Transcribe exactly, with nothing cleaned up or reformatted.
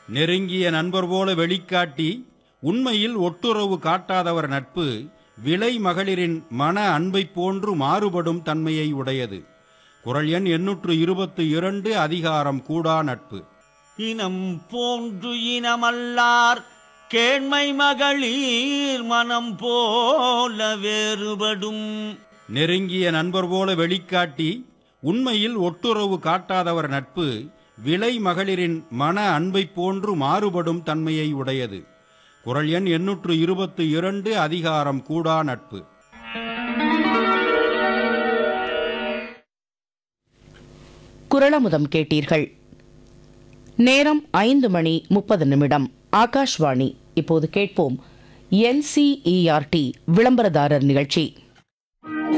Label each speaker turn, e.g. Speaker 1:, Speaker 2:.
Speaker 1: நெருங்கிய நண்பர் போல வெளிக்காட்டி உண்மையில் ஒட்டுறவு காட்டாதவர் நட்பு விலை மகளிரின் மன அன்பை போன்று மாறுபடும் தன்மையை உடையது. குறள் எண் எண்ணூற்று இருபத்தி இரண்டு, அதிகாரம் கூடா நட்பு.
Speaker 2: இனம் போன்று இனமல்லார் கேண்மை மகளிர் மனம் போல வேறுபடும்.
Speaker 1: நெருங்கிய நண்பர் போல வெளிக்காட்டி உண்மையில் ஒட்டுறவு காட்டாதவர் நட்பு விலை மகளிரின் மன அன்பை போன்று மாறுபடும் தன்மையை உடையது. குறள் எண் எண்ணூற்று இருபத்தி இரண்டு, அதிகாரம் கூடா நட்பு.
Speaker 3: குறளமுதம் கேட்டீர்கள். நேரம் ஐந்து மணி முப்பது நிமிடம். ஆகாஷ்வாணி. இப்போது கேட்போம் N C E R D விளம்பரதாரர் நிகழ்ச்சி.